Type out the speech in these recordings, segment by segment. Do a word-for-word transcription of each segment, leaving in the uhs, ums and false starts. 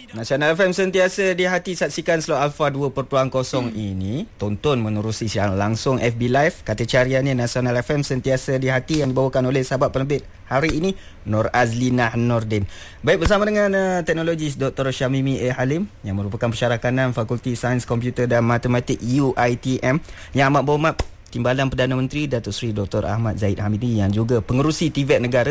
Nasional F M sentiasa di hati. Saksikan Slot Alpha dua kosong kosong hmm. ini. Tonton menerusi siaran langsung F B Live. Kata cariannya Nasional F M sentiasa di hati, yang dibawakan oleh sahabat penerbit hari ini, Nur Azlinah Nordin. Baik, bersama dengan uh, teknologis Doktor Syamimi A. Halim, yang merupakan pensyarah kanan Fakulti Sains Komputer dan Matematik U I T M, yang amat berhormat Timbalan Perdana Menteri Datuk Seri Doktor Ahmad Zahid Hamidi, yang juga pengerusi T V E T negara,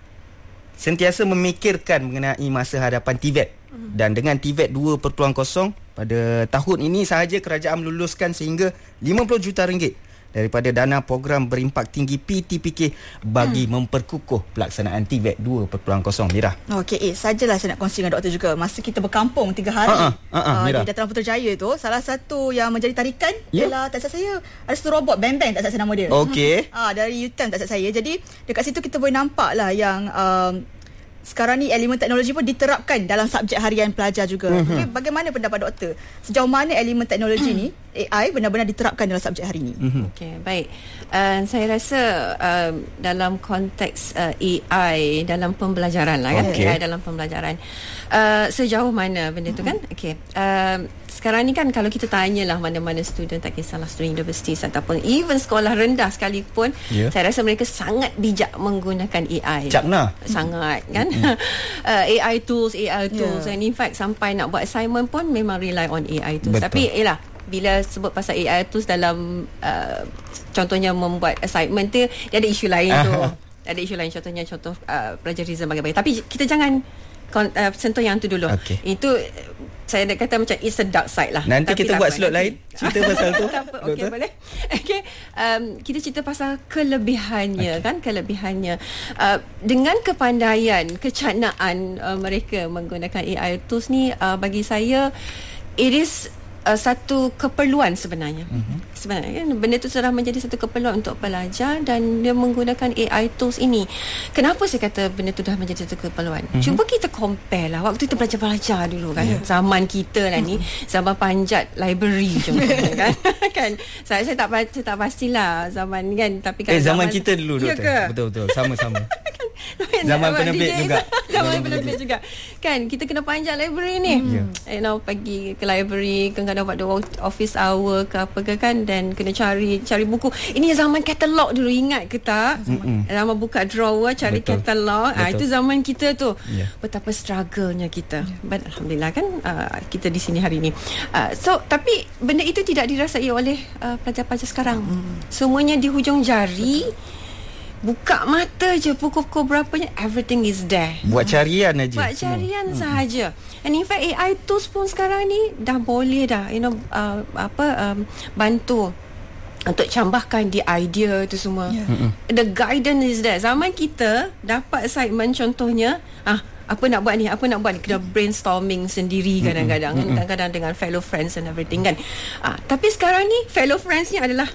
sentiasa memikirkan mengenai masa hadapan T V E T. Dan dengan T V E T dua kosong kosong pada tahun ini sahaja, kerajaan meluluskan sehingga lima puluh juta ringgit daripada dana program berimpak tinggi P T P K bagi hmm. memperkukuh pelaksanaan T V E T dua kosong kosong. Mira. Okey, eh, sajalah saya nak kongsi dengan doktor juga. Masa kita berkampung tiga hari uh-uh, uh-uh, uh, di Dataran Putrajaya tu, salah satu yang menjadi tarikan yeah. ialah, tak silap saya, ada satu robot beng-beng, tak silap saya nama dia. Okey. Ah, dari U-Turn, tak silap saya. Jadi dekat situ kita boleh nampak lah yang um, sekarang ni elemen teknologi pun diterapkan dalam subjek harian pelajar juga. Mm-hmm. Okay, bagaimana pendapat doktor? Sejauh mana elemen teknologi ni, A I, benar-benar diterapkan dalam subjek hari ini? Mm-hmm. Okey, baik. Uh, saya rasa uh, dalam konteks uh, A I dalam pembelajaran lah kan. Okay. A I dalam pembelajaran. Uh, sejauh mana benda tu kan? Okey. Uh, sekarang ni kan kalau kita tanyalah mana-mana student, tak kisahlah student universiti ataupun even sekolah rendah sekalipun, yeah. saya rasa mereka sangat bijak menggunakan A I. Cakna. Sangat kan. Mm. uh, A I tools, A I tools. Yeah. And in fact sampai nak buat assignment pun memang rely on A I tools. Betul. Tapi yelah, bila sebut pasal A I tools dalam uh, contohnya membuat assignment tu, dia ada isu lain tu. Ada isu lain, contohnya contoh uh, plagiarism bagaimana. Tapi kita jangan uh, sentuh yang tu dulu. Okay. Itu saya nak kata macam it's a dark side lah. Nanti tapi kita buat slot lain cerita pasal tu. Okey, boleh. Okey, um, kita cerita pasal kelebihannya, okay. kan, kelebihannya uh, dengan kepandaian, kecaknaan uh, mereka menggunakan A I tools ni, uh, bagi saya it is Uh, satu keperluan sebenarnya. Mm-hmm. Sebenarnya kan, benda tu sudah menjadi satu keperluan untuk pelajar, dan dia menggunakan A I tools ini. Kenapa saya kata benda tu dah menjadi satu keperluan? Mm-hmm. Cuba kita compare lah waktu kita belajar-belajar dulu kan. Yeah. Zaman kita lah ni, zaman panjat library contohnya kan. Kan saya saya tak saya tak pastilah zaman kan, tapi kan eh, zaman, zaman kita dulu doktor. Ya, betul-betul sama-sama. Zaman penerbit juga. Zaman penerbit juga. Kan kita kena panjat library ni. Mm. You know, pergi ke library, kadang-kadang buat office hour ke apa ke kan, dan kena cari cari buku. Ini zaman katalog dulu, ingat ke tak? Zaman, zaman buka drawer cari betul. katalog. Ah, itu zaman kita tu. Yeah. Betapa struggle-nya kita. Yeah. But alhamdulillah kan uh, kita di sini hari ni. Uh, so tapi benda itu tidak dirasai oleh uh, pelajar-pelajar sekarang. Mm. Semuanya di hujung jari. Betul. Buka mata je, pukul-pukul berapanya, everything is there. Buat carian aja. Buat carian hmm. sahaja. And in fact A I tools pun sekarang ni dah boleh dah, you know, uh, apa um, bantu untuk cambahkan di idea tu semua. Yeah. Mm-hmm. The guidance is there. Zaman kita dapat assignment contohnya, ah apa nak buat ni, apa nak buat ni, kena brainstorming sendiri kadang-kadang. Mm-hmm. Kadang-kadang dengan fellow friends and everything kan. Ah, tapi sekarang ni fellow friends ni adalah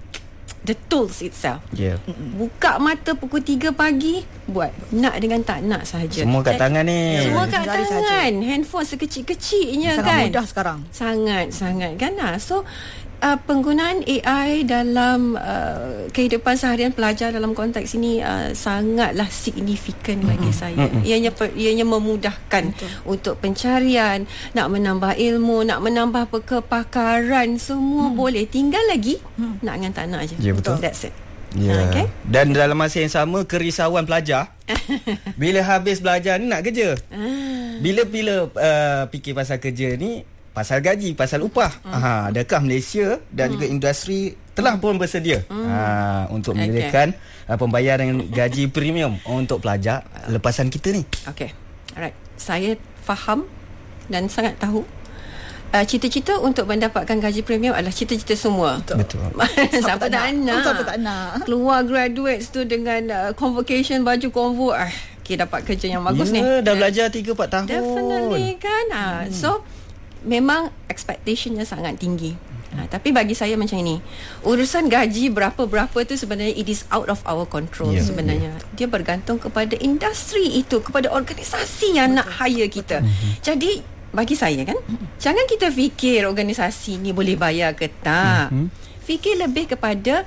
the tools itself. Yeah. Buka mata pukul tiga pagi, buat. Nak dengan tak nak sahaja. Semua kat tangan ni. Semua kat tangan. Sahaja. Handphone sekecil-kecilnya sangat kan. Sangat mudah sekarang. Sangat-sangat kan. So Uh, penggunaan A I dalam uh, kehidupan seharian pelajar dalam konteks ini uh, sangatlah signifikan bagi mm-hmm. saya. Mm-hmm. Ianya ianya memudahkan Betul. untuk pencarian, nak menambah ilmu, nak menambah kepakaran, semua mm. boleh. Tinggal lagi mm. nak dengan tak nak aje. Yeah, betul. That's it. Yeah. Okay? Dan dalam masa yang sama, kerisauan pelajar bila habis belajar ni nak kerja. Ah. Bila-bila uh, fikir pasal kerja ni, pasal gaji, pasal upah. Hmm. Ha, adakah Malaysia dan hmm. juga industri telah pun bersedia hmm. ha, untuk menyediakan okay. uh, pembayaran gaji premium untuk pelajar lepasan kita ni? Okey. Alright. Saya faham dan sangat tahu uh, cita-cita untuk mendapatkan gaji premium adalah cita-cita semua. Betul. Siapa tak nak? Siapa tak nak? Keluar graduates tu dengan uh, convocation, baju convo, ah, okay, dapat kerja yang bagus yeah, ni. Dah belajar tiga empat tahun. Definitely kan. Hmm. So memang expectationnya sangat tinggi. Ha, tapi bagi saya macam ini, urusan gaji berapa-berapa tu sebenarnya it is out of our control. Yeah, sebenarnya yeah. dia bergantung kepada industri itu, kepada organisasi yang Betul. nak hire kita. Mm-hmm. Jadi bagi saya kan, mm-hmm. jangan kita fikir organisasi ni boleh bayar ke tak. Mm-hmm. Fikir lebih kepada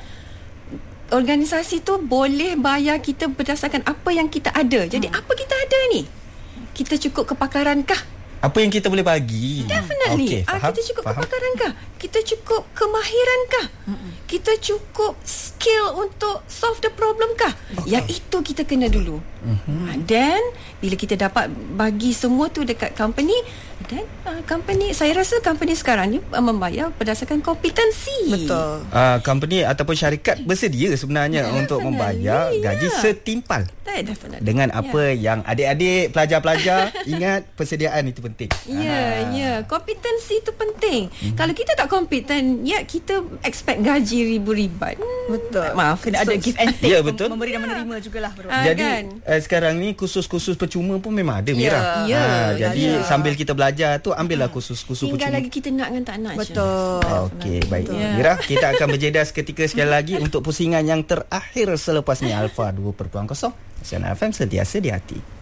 organisasi tu boleh bayar kita berdasarkan apa yang kita ada. Jadi mm. apa kita ada ni? Kita cukup kepakarankah apa yang kita boleh bagi. Definitely. Okay, uh, kita cukup faham. Kepakaran kah? Kita cukup kemahiran kah? Mm-mm. Kita cukup skill untuk solve the problem kah? Okay. Yang itu kita kena dulu. Mm-hmm. Then bila kita dapat bagi semua tu dekat company, then uh, company, saya rasa company sekarang ni uh, membayar berdasarkan kompetensi. Betul. Uh, company ataupun syarikat bersedia sebenarnya yeah, untuk membayar yeah. gaji setimpal. Definitely. Dengan apa yeah. yang adik-adik pelajar-pelajar ingat, persediaan itu penting. Ya, yeah, ya. Yeah. Kompetensi itu penting. Mm-hmm. Kalau kita tak kompeten, ya kita expect gaji ribu-riban. Betul. Maaf, kena so, ada give and take. Ya, betul. Memberi dan menerima jugalah. Uh, jadi kan? uh, sekarang ni kursus-kursus percuma pun memang ada, Mira. Ya. Yeah. Ha, Yeah. jadi yeah. sambil kita belajar tu, ambillah kursus-kursus Tinggal percuma. lagi kita nak dengan tak nak. Betul. Okey, baik. Yeah. Mira, kita akan berjeda seketika sekali lagi untuk pusingan yang terakhir selepas ni. Alpha dua kosong kosong Nasional F M, sentiasa di hati.